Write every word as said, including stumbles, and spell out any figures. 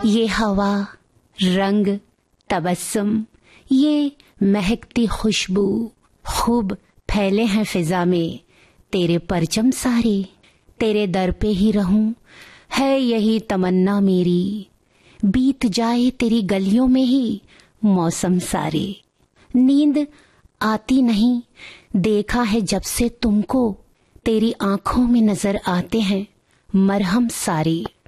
ये हवा, रंग, तबस्सुम, ये महकती खुशबू खूब फैले हैं फिजा में। तेरे परचम सारे, तेरे दर पे ही रहूं, है यही तमन्ना मेरी। बीत जाए तेरी गलियों में ही मौसम सारे। नींद आती नहीं, देखा है जब से तुमको, तेरी आंखों में नजर आते हैं मरहम सारे।